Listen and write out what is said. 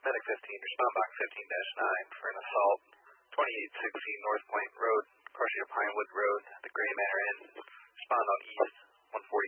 Medic 15, respond box 15-9 for an assault, 2860 North Point Road, Garcia Pinewood Road, the Gray Manor Inn. Respond on east, 140.